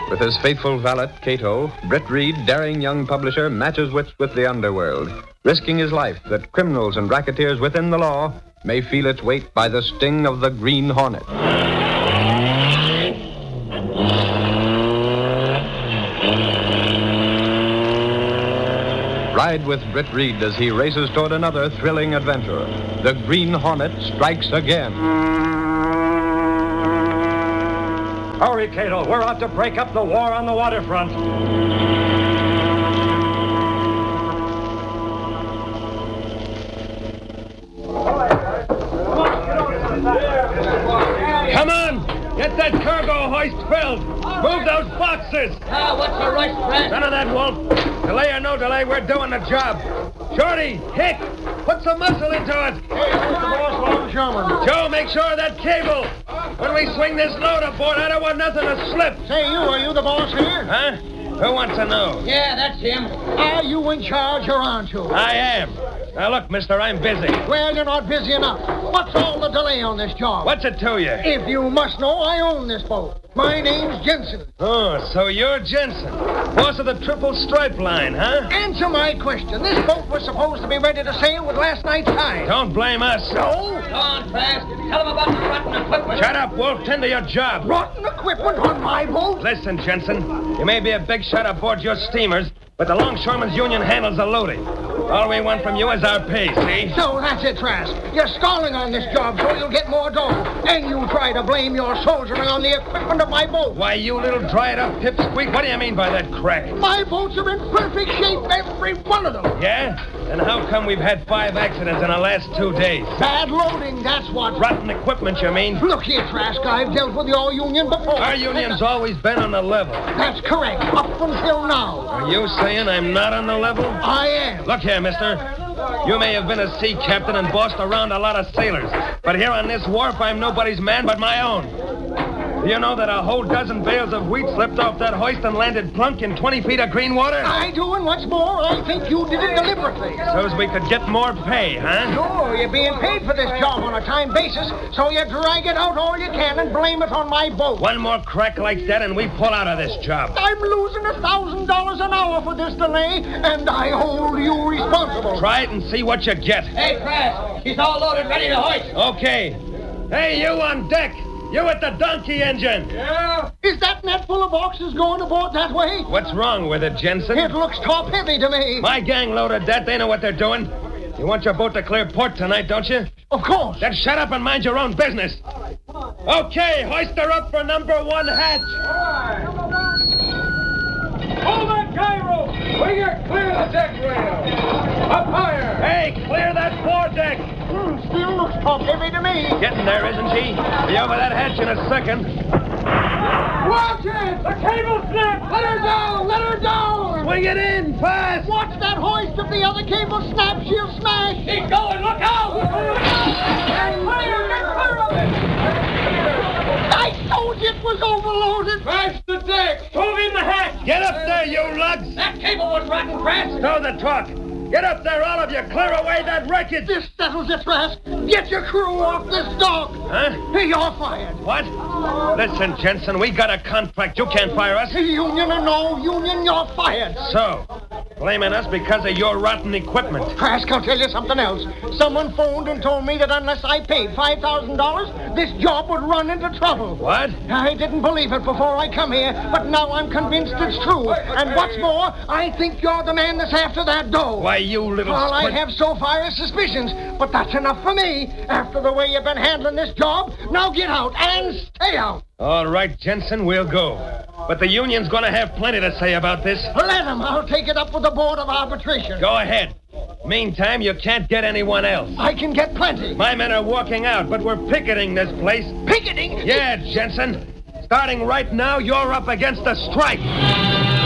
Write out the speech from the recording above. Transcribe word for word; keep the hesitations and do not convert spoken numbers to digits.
With his faithful valet, Cato, Britt Reed, daring young publisher, matches wits with the underworld, risking his life that criminals and racketeers within the law may feel its weight by the sting of the Green Hornet. Ride with Britt Reed as he races toward another thrilling adventure. The Green Hornet strikes again. Hurry, Cato. We're out to break up the war on the waterfront. Come on! Get that cargo hoist filled! Move those boxes! Ah, what's the rush, Brad? None of that, Wolf. Delay or no delay, we're doing the job. Shorty, Hick, put some muscle into it. Hey, where's the boss, Longshoreman? Joe, make sure of that cable. When we swing this load aboard, I don't want nothing to slip. Say, you, are you the boss here? Huh? Who wants to know? Yeah, that's him. Are you in charge or aren't you? I am. Now, look, mister, I'm busy. Well, you're not busy enough. What's all the delay on this job? What's it to you? If you must know, I own this boat. My name's Jensen. Oh, so you're Jensen. Boss of the Triple Stripe Line, huh? Answer my question. This boat was supposed to be ready to sail with last night's tide. Don't blame us. No? Go on, Trask. Tell him about the rotten equipment. Shut up, Wolf. Tend to your job. Rotten equipment on my boat? Listen, Jensen. You may be a big shot aboard your steamers, but the Longshoremen's Union handles the loading. All we want from you is our pay, see? So that's it, Trask. You're stalling on this job so you'll get more dough. And you try to blame your soldiering on the equipment of my boat. Why, you little dried-up pipsqueak, what do you mean by that crack? My boats are in perfect shape, every one of them. Yeah? And how come we've had five accidents in the last two days? Bad loading, that's what. Rotten equipment, you mean? Look here, Trask, I've dealt with your union before. Our union's always been on the level. That's correct, up until now. Are you saying I'm not on the level? I am. Look here, mister. You may have been a sea captain and bossed around a lot of sailors, but here on this wharf, I'm nobody's man but my own. Do you know that a whole dozen bales of wheat slipped off that hoist and landed plunk in twenty feet of green water? I do, and what's more, I think you did it deliberately. So as we could get more pay, huh? Sure, you're being paid for this job on a time basis, so you drag it out all you can and blame it on my boat. One more crack like that and we pull out of this job. I'm losing a thousand dollars an hour for this delay, and I hold you responsible. Try it and see what you get. Hey, Trask. She's all loaded, ready to hoist. Okay. Hey, you on deck. You at the donkey engine. Yeah? Is that net full of boxes going aboard that way? What's wrong with it, Jensen? It looks top-heavy to me. My gang loaded that. They know what they're doing. You want your boat to clear port tonight, don't you? Of course. Then shut up and mind your own business. Okay, hoist her up for number one hatch. Hold that gyro! Bring her clear the deck rail! Up higher! Hey, clear that foredeck! Mm, still looks top-heavy to me. Getting there, isn't she? Be over that hatch in a second. Watch it! The cable snapped! Let her down! Let her down! Swing it in, fast! Watch that hoist. If the other cable snaps, she'll smash. Keep going. Look out! Get clear! Get clear of it! I told you it was overloaded. Smash the deck! Move in the hatch! Get up there, you lugs! That cable was rotten, Trask. Stow the talk. Get up there, all of you. Clear away that wreckage. This settles it, Trask. Get your crew off this dock. Huh? You're fired. What? Listen, Jensen, we got a contract. You can't fire us. Union or no union, you're fired. So, blaming us because of your rotten equipment. Trask, I'll tell you something else. Someone phoned and told me that unless I paid five thousand dollars, this job would run into trouble. What? I didn't believe it before I come here, but now I'm convinced it's true. And what's more, I think you're the man that's after that dough. Why, you little All I squid- have so far is suspicions, but that's enough for me. After the way you've been handling this job, now get out and stay out. All right, Jensen, we'll go. But the union's going to have plenty to say about this. Let them. I'll take it up with the Board of Arbitration. Go ahead. Meantime, you can't get anyone else. I can get plenty. My men are walking out, but we're picketing this place. Picketing? Yeah, Jensen. Starting right now, you're up against a strike.